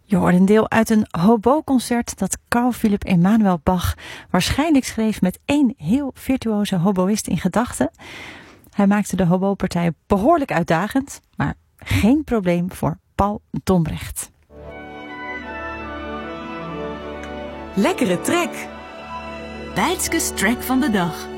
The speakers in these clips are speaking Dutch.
Je hoort een deel uit een hobo-concert dat Carl Philipp Emanuel Bach waarschijnlijk schreef met één heel virtuoze hoboïst in gedachten. Hij maakte de hobo-partij behoorlijk uitdagend, maar geen probleem voor Paul Dombrecht. Lekkere trek. Bijtskes track van de dag.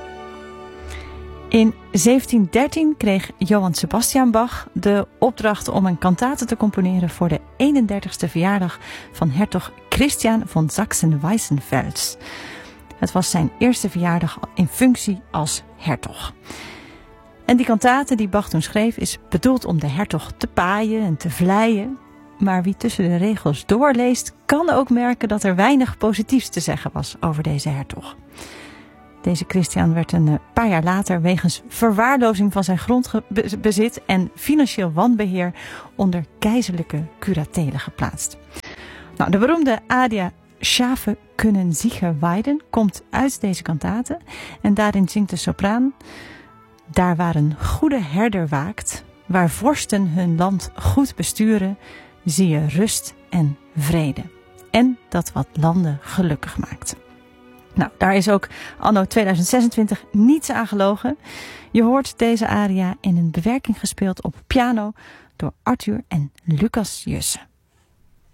In 1713 kreeg Johann Sebastian Bach de opdracht om een kantate te componeren voor de 31ste verjaardag van hertog Christian von Sachsen-Weissenfels. Het was zijn eerste verjaardag in functie als hertog. En die kantate die Bach toen schreef is bedoeld om de hertog te paaien en te vleien. Maar wie tussen de regels doorleest, kan ook merken dat er weinig positiefs te zeggen was over deze hertog. Deze Christian werd een paar jaar later wegens verwaarlozing van zijn grondbezit en financieel wanbeheer onder keizerlijke curatele geplaatst. Nou, de beroemde aria Schafe können sicher weiden komt uit deze kantate en daarin zingt de sopraan: daar waar een goede herder waakt, waar vorsten hun land goed besturen, zie je rust en vrede. En dat wat landen gelukkig maakt. Nou, daar is ook anno 2026 niets aan gelogen. Je hoort deze aria in een bewerking gespeeld op piano door Arthur en Lucas Jussen.